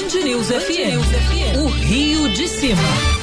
Band News FM. O Rio de Cima.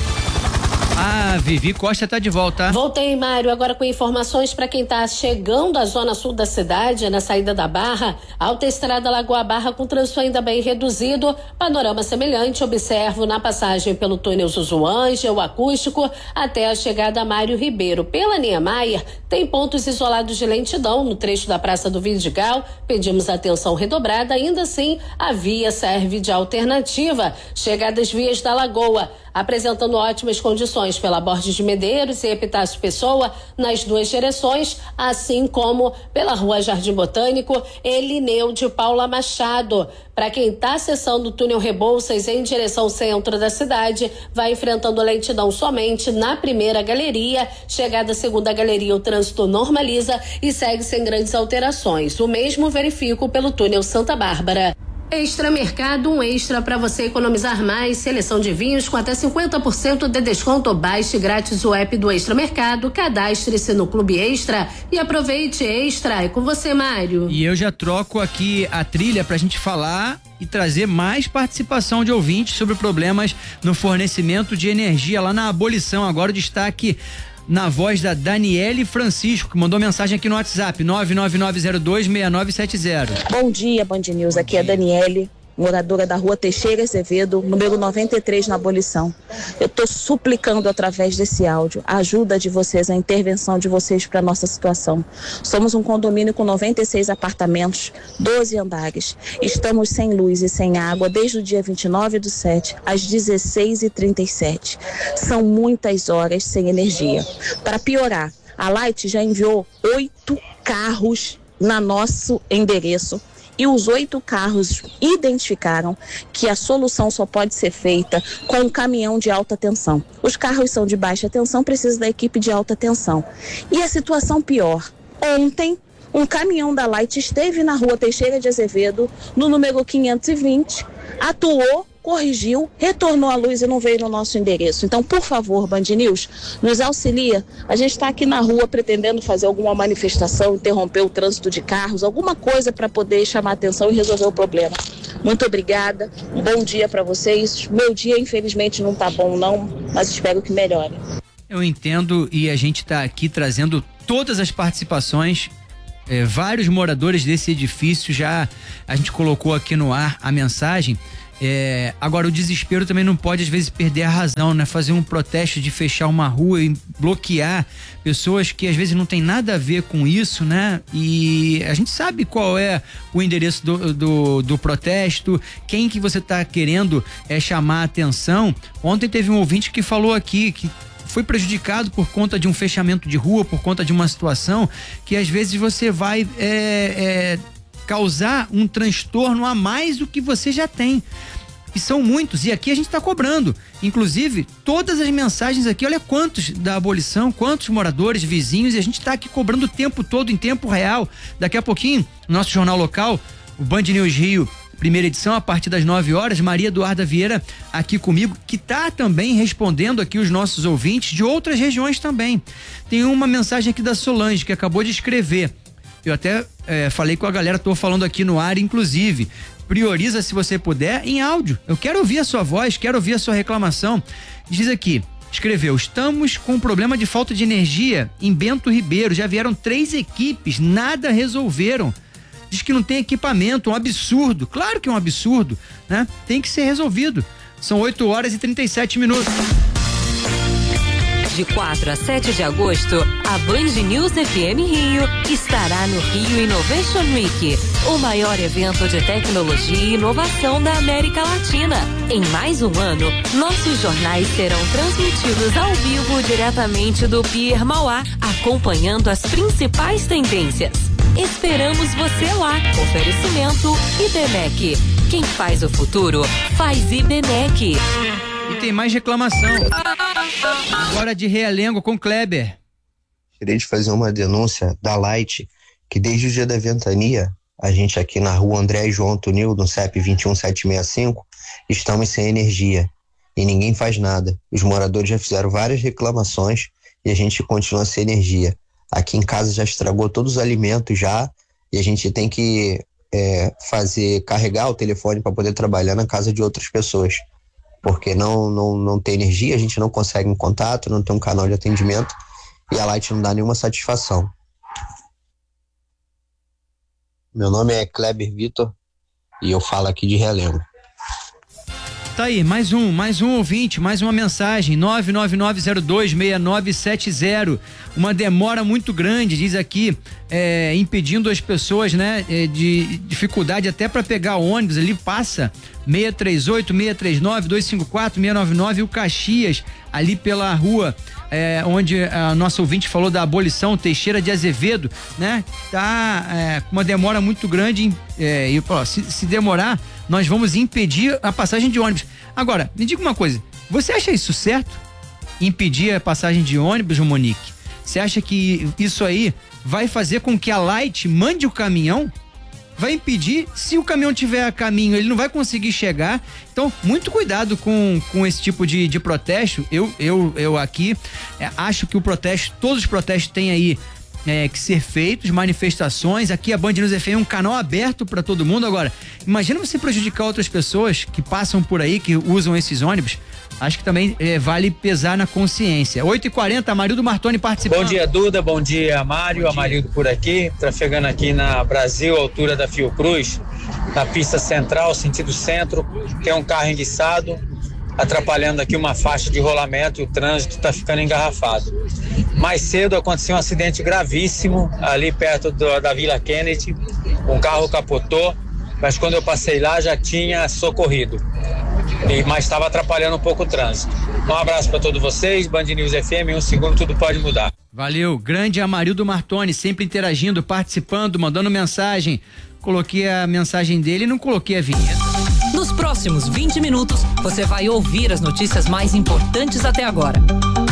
A Vivi Costa tá de volta. Voltei, Mário, agora com informações para quem tá chegando à zona sul da cidade, na saída da Barra, autoestrada Lagoa Barra com trânsito ainda bem reduzido, panorama semelhante, observo na passagem pelo túnel Zuzu Ângel, acústico, até a chegada a Mário Ribeiro. Pela Niemeyer, tem pontos isolados de lentidão no trecho da Praça do Vidigal, pedimos atenção redobrada, ainda assim a via serve de alternativa. Chegada às vias da Lagoa, apresentando ótimas condições pela Borges de Medeiros e Epitácio Pessoa nas duas direções, assim como pela Rua Jardim Botânico e Lineu de Paula Machado. Para quem está acessando o túnel Rebouças em direção ao centro da cidade, vai enfrentando lentidão somente na primeira galeria. Chegada à segunda galeria, o trânsito normaliza e segue sem grandes alterações. O mesmo verifico pelo túnel Santa Bárbara. Extra Mercado, um extra para você economizar mais. Seleção de vinhos com até 50% de desconto. Baixe grátis o app do Extra Mercado, cadastre-se no Clube Extra e aproveite. Extra, é com você, Mário. E eu já troco aqui a trilha pra gente falar e trazer mais participação de ouvintes sobre problemas no fornecimento de energia lá na Abolição. Agora o destaque na voz da Daniele Francisco, que mandou mensagem aqui no WhatsApp, 999026970. Bom dia, Band News. Aqui é a Daniele, moradora da Rua Teixeira Azevedo, número 93, na Abolição. Eu estou suplicando através desse áudio a ajuda de vocês, a intervenção de vocês para a nossa situação. Somos um condomínio com 96 apartamentos, 12 andares. Estamos sem luz e sem água desde o dia 29/7 às 16h37. São muitas horas sem energia. Para piorar, a Light já enviou 8 carros no nosso endereço. E os 8 carros identificaram que a solução só pode ser feita com um caminhão de alta tensão. Os carros são de baixa tensão, precisa da equipe de alta tensão. E a situação pior, ontem um caminhão da Light esteve na Rua Teixeira de Azevedo, no número 520, atuou, corrigiu, retornou a luz e não veio no nosso endereço. Então, por favor, Band News, nos auxilia. A gente está aqui na rua pretendendo fazer alguma manifestação, interromper o trânsito de carros, alguma coisa para poder chamar atenção e resolver o problema. Muito obrigada, um bom dia para vocês. Meu dia, infelizmente, não tá bom não, mas espero que melhore. Eu entendo e a gente está aqui trazendo todas as participações. Vários moradores desse edifício já a gente colocou aqui no ar a mensagem. Agora o desespero também não pode às vezes perder a razão, né? Fazer um protesto de fechar uma rua e bloquear pessoas que às vezes não tem nada a ver com isso, né? E a gente sabe qual é o endereço do protesto, quem que você tá querendo chamar a atenção. Ontem teve um ouvinte que falou aqui que foi prejudicado por conta de um fechamento de rua, por conta de uma situação que às vezes você vai causar um transtorno a mais do que você já tem. E são muitos, e aqui a gente está cobrando. Inclusive, todas as mensagens aqui, olha quantos da Abolição, quantos moradores, vizinhos, e a gente está aqui cobrando o tempo todo, em tempo real. Daqui a pouquinho, nosso jornal local, o Band News Rio, primeira edição, a partir das 9h, Maria Eduarda Vieira aqui comigo, que tá também respondendo aqui os nossos ouvintes de outras regiões também. Tem uma mensagem aqui da Solange, que acabou de escrever. Eu até falei com a galera, tô falando aqui no ar, inclusive. Prioriza, se você puder, em áudio. Eu quero ouvir a sua voz, quero ouvir a sua reclamação. Diz aqui, escreveu: estamos com problema de falta de energia em Bento Ribeiro. Já vieram 3 equipes, nada resolveram. Diz que não tem equipamento, um absurdo. Claro que é um absurdo, né? Tem que ser resolvido. São 8h37. De 4 a 7 de agosto, a Band News FM Rio estará no Rio Innovation Week, o maior evento de tecnologia e inovação da América Latina. Em mais um ano, nossos jornais serão transmitidos ao vivo diretamente do Pier Mauá, acompanhando as principais tendências. Esperamos você lá. Oferecimento IBMEC. Quem faz o futuro, faz IBMEC. E tem mais reclamação. Agora de Realengo com Kleber. Queria de fazer uma denúncia da Light, que desde o dia da ventania, a gente aqui na rua André João Antonil, no CEP 21765, estamos sem energia e ninguém faz nada. Os moradores já fizeram várias reclamações e a gente continua sem energia. Aqui em casa já estragou todos os alimentos já, e a gente tem que carregar o telefone para poder trabalhar na casa de outras pessoas, porque não tem energia, a gente não consegue um contato, não tem um canal de atendimento e a Light não dá nenhuma satisfação. Meu nome é Kleber Vitor e eu falo aqui de Realengo. Tá aí, mais um ouvinte, mais uma mensagem, 999026970. Uma demora muito grande, diz aqui, impedindo as pessoas, né, de dificuldade até para pegar ônibus. Ali passa 638, 639, 254, 699 e o Caxias, ali pela rua onde a nossa ouvinte falou da abolição, Teixeira de Azevedo, né? Tá com uma demora muito grande e se demorar, nós vamos impedir a passagem de ônibus. Agora, me diga uma coisa, você acha isso certo? Impedir a passagem de ônibus, Monique? Você acha que isso aí vai fazer com que a Light mande o caminhão? Vai impedir? Se o caminhão tiver a caminho, ele não vai conseguir chegar. Então, muito cuidado com esse tipo de protesto. Eu aqui acho que todos os protestos têm aí que ser feitos, manifestações. Aqui a Band News FM é um canal aberto para todo mundo. Agora, imagina você prejudicar outras pessoas que passam por aí, que usam esses ônibus. Acho que também vale pesar na consciência. 8h40, Amarildo Martoni participando. Bom dia, Duda, bom dia, Mário. Amarildo por aqui, trafegando aqui na Brasil, altura da Fiocruz, na pista central, sentido centro. Tem um carro enguiçado, atrapalhando aqui uma faixa de rolamento e o trânsito está ficando engarrafado. Mais cedo aconteceu um acidente gravíssimo ali perto da Vila Kennedy. Um carro capotou, mas quando eu passei lá já tinha socorrido. Mas estava atrapalhando um pouco o trânsito. Um abraço para todos vocês, Band News FM, em um segundo tudo pode mudar. Valeu, grande Amarildo Martoni, sempre interagindo, participando, mandando mensagem. Coloquei a mensagem dele e não coloquei a vinheta. Nos próximos 20 minutos, você vai ouvir as notícias mais importantes até agora.